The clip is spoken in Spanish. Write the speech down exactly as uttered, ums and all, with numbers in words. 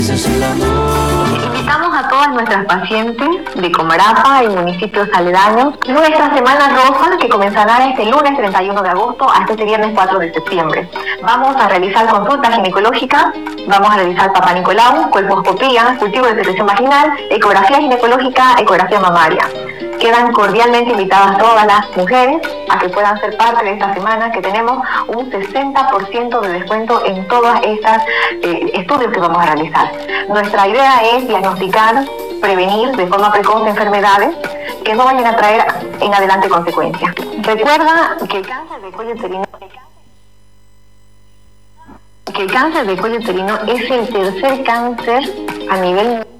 Invitamos a todas nuestras pacientes de Comarapa y municipios aledaños nuestra Semana Rosa, que comenzará este lunes treinta y uno de agosto hasta este viernes cuatro de septiembre. Vamos a realizar consultas ginecológicas, vamos a realizar Papá Nicolau, colposcopía, cultivo de secreción vaginal, ecografía ginecológica, ecografía mamaria. Quedan cordialmente invitadas todas las mujeres a que puedan ser parte de esta semana, que tenemos un sesenta por ciento de descuento en todas estas eh, estudios que vamos a realizar. Nuestra idea es diagnosticar, prevenir de forma precoz enfermedades que no vayan a traer en adelante consecuencias. Recuerda que el cáncer de cuello uterino que el cáncer de cuello uterino es el tercer cáncer a nivel